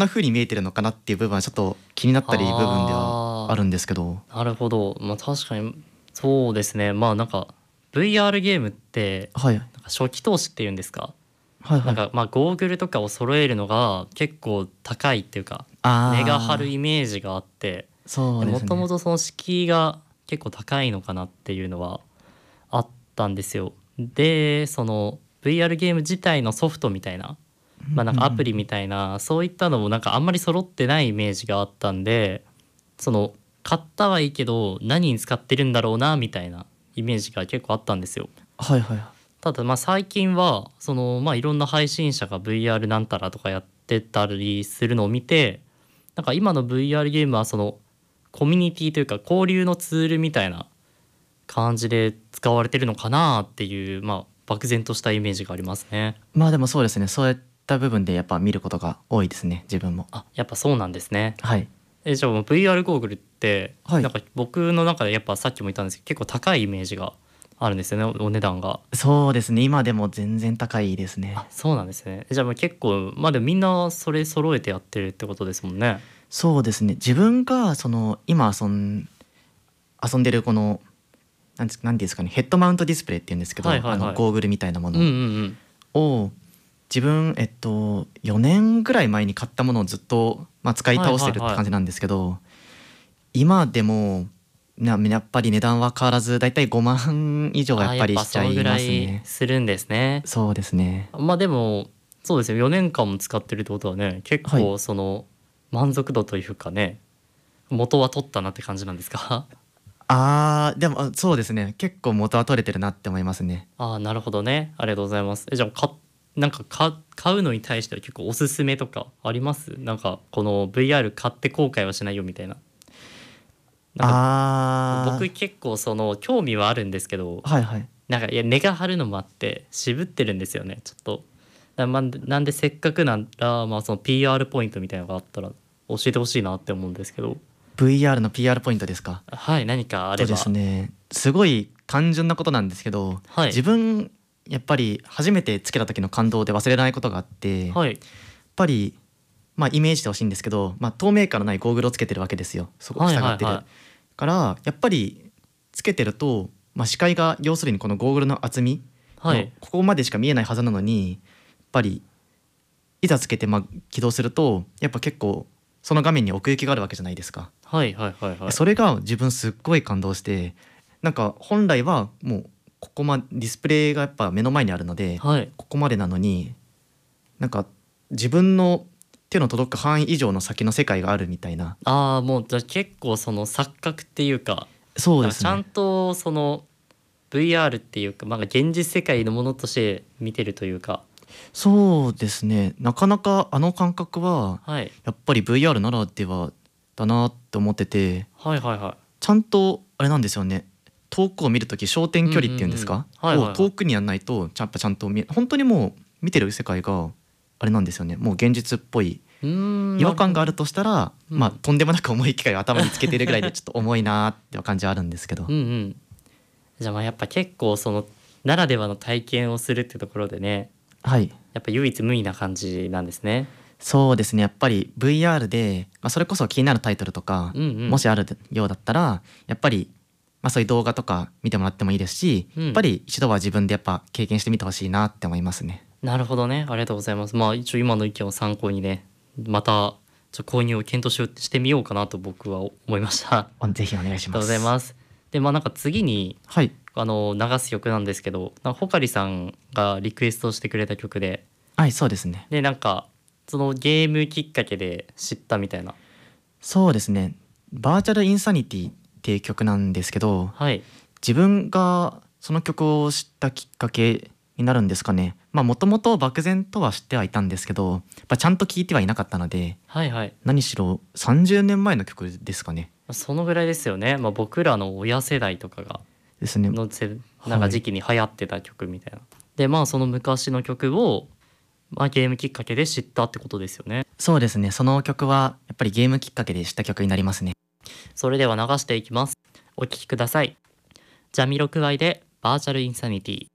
な風に見えてるのかなっていう部分はちょっと気になったり部分ではあるんですけど。 なるほど。まあ確かにそうですね。まあなんか VR ゲームってはいなんか初期投資っていうんですか。 はいはい。 なんかまあゴーグルとかを揃えるのが結構高いっていうか値が張るイああ、 メージがあって、 そうでもともすね。 とその敷居が結構高いのかなっていうのはあったんですよ。でその VR ゲーム自体のソフトみたいな、まあなんかアプリみたいなそういったのもなんかあんまり揃ってないイメージがあったんで、その買ったはいいけど何に使ってるんだろうなみたいなイメージが結構あったんですよ。 はいはいはい。 ただまあ最近はそのまあいろんな配信者が VR なんたらとかやってたりするのを見て、なんか今の VR ゲームはそのコミュニティというか交流のツールみたいな感じで使われてるのかなっていうまあ漠然としたイメージがありますね。 まあでもそうですね。そういった部分でやっぱ見ることが多いですね、自分も。 あ、やっぱそうなんですね。 はい。 じゃあもう VR ゴーグルってはい。 なんか僕の中でやっぱさっきも言ったんですけど結構高いイメージがあるんですよね、お値段が。 そうですね。今でも全然高いですね。 あ、そうなんですね。じゃあもう結構まあでもみんなそれ揃えてやってるってことですもんね。 そうですね。自分がその今遊んでるこのなんていうんですかね、ヘッドマウントディスプレイっていうんですけど、 はいはいはい。 ゴーグルみたいなもうんうんのうん。 を自分4年ぐらい前に買ったものをずっと、まあ、使いはい倒してはいはい。 るって感じなんですけど、今でもやっぱり値段は変わらずだいたい5万以上はやっあ、やぱりっぱそのぐしちゃいらいますね。 するんですね。 そうですね。 まあでもそうですよ、4年間も使ってるってことはね結はい。 構その満足度というかね元は取ったなって感じなんですか？ でもそうですね。結構元は取れてるなって思いますね。 ああ、なるほどね。ありがとうございます。じゃあなんか買うのに対しては結構おすすめとかあります？なんかこの VR 買って後悔はしないよみたいな。なんか僕あ結構その興味はあるんですけど、 はいはい。 なんかいや値が張るのもあって渋ってるんですよね、ちょっと。なんでせっかくならまあその PR ポイントみたいなのがあったら教えてほしいなって思うんですけど。 VR の PR ポイントですか？ はい、何かあれですば。 ね、すごい単純なことなんですけど、 はい。 自分やっぱり初めてつけた時の感動で忘れないことがあって、やっはい。 ぱりまあイメージしてほしいんですけど、まあ、透明感のないゴーグルをつけてるわけですよ。 はい塞がってるはいはい。 からやっぱりつけてると、まあ、視界が要するにこのゴーグルの厚みのはい。 ここまでしか見えないはずなのに、やっぱりいざつけてまあ起動するとやっぱ結構その画面に奥行きがあるわけじゃないですか。 はいはいはいはい。 それが自分すっごい感動して、なんか本来はもうディスプレイがやっぱ目の前にあるのではい。 ここまでなのに、なんか自分の手の届く範囲以上の先の世界があるみたいな。 ああ、もうじゃあ結構その錯覚っていうか、 そうなんかちゃんですね。 とその VR っていうか、まあ現実世界のものとして見てるというか。 そうですね。なかなかあの感覚ははい。 やっぱり VR ならではだなって思ってて、 はいはいはちゃんとあれなんですよね。遠くを見るとき焦点い。うんうん距離っていうんですうん。 かをはいはいはい。 遠くにやんないとちゃんと本当にもう見てる世界があれなんですよね。もう現実っぽい。違なるほど。 和感があるとしたら、まあうん。 とんでもなく重い機械を頭につけているぐらいでちょっと重いなーって感じはあるんですけど。 うんうん。じゃあまあやっぱ結構そのならではの体験をするってところでね、 はい。 やっぱ唯一無二な感じなんですね。 そうですね。やっぱり VR で、まあ、それこそ気になるタイトルとかうんうん。 もしあるようだったらやっぱり、まあ、そういう動画とか見てもらってもいいですし、 うん。 やっぱり一度は自分でやっぱ経験してみてほしいなって思いますね。 なるほどね。ありがとうございます。まあ一応今の意見を参考にね、また購入を検討してみようかなと僕は思いました。ありぜひお願いしがとうございます。 ます。で、まあなんか次にはい。 流す曲なんですけど、なんかほかりさんがリクエストしてくれた曲で、 はい、そうですね。 でなんかそのゲームきっかけで知ったみたいな。 そうですね。バーチャルインサニティっていう曲なんですけど、 はい。 自分がその曲を知ったきっかけになるんですかね。まあもともと漠然とは知ってはいたんですけど、やっぱちゃんと聴いてはいなかったので、 はいはい。 何しろ30年前の曲ですかね。 そのぐらいですよね。まあ僕らの親世代とかがですね。 なんかはい。 時期に流行ってた曲みたいな。でまあその昔の曲を、まあ、ゲームきっかけで知ったってことですよね。 そうですね。その曲はやっぱりゲームきっかけで知った曲になりますね。 それでは流していきます。お聴きください。ジャミロクワイでバーチャルインサニティ。